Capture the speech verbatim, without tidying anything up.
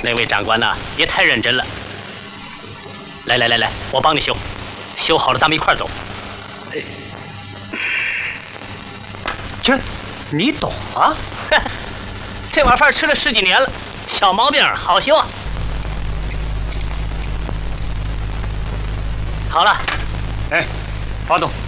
那位长官呐、啊，别太认真了。来来来来，我帮你修，修好了咱们一块儿走。 这，你懂啊？ 这碗饭吃了十几年了，小毛病好修。好了， 哎，发动。